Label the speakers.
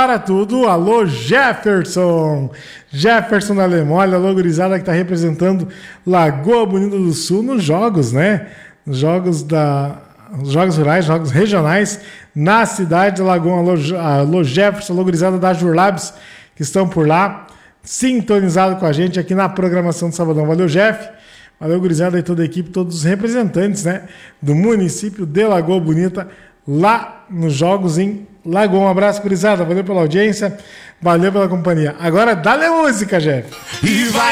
Speaker 1: para tudo. Alô, Jefferson. Jefferson da Lemolha, alô, gurizada que está representando Lagoa Bonita do Sul nos jogos, né? Nos jogos rurais, jogos regionais na cidade de Lagoa. Alô, Jefferson, alô, gurizada da Jurlabs que estão por lá, sintonizado com a gente aqui na programação do Sabadão. Valeu, Jeff. Valeu, gurizada e toda a equipe, todos os representantes, né, do município de Lagoa Bonita, lá nos jogos em Lagoa. Um abraço, gurizada. Valeu pela audiência, valeu pela companhia. Agora dá-lhe música, Jeff.
Speaker 2: E vai